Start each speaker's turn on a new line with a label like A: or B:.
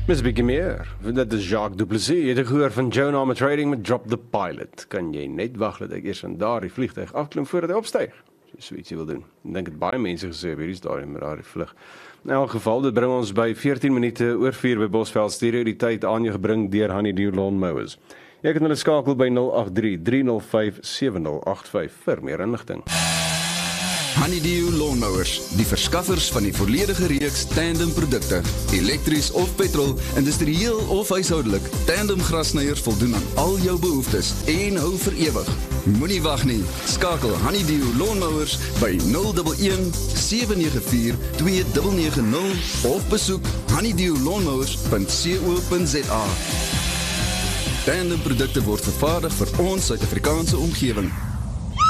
A: Mis 'n bietjie meer. Dit is Jacques Duplessis. Jy het gehoor van Joe Norma Trading met Drop the Pilot. Kan jy net wag dat ek eers van daardie vliegtuig afklim voordat hy opstyg? So iets jy wil doen. Ek dink dit baie mense gesê hierdie is daardie vlug. In elk geval, dit bring ons by 14 minute oor 4 by Bosveld Stereo. Die tyd aan jou gebring deur Honeydew Lawnmowers. Jy kan hulle skakel by 083-305-7085 vir meer inligting.
B: Honeydew Lawnmowers, die verskaffers van die volledige reeks tandem produkte, elektries of petrol, industrieel of huishoudelik. Tandem grassnyers voldoen aan al jou behoeftes en hou vir ewig. Moenie wag nie. Skakel Honeydew Lawnmowers by 011 794 2990 of besoek honeydewlawnmowers.co.za. Tandem produkte word vervaardig vir ons Suid-Afrikaanse omgewing.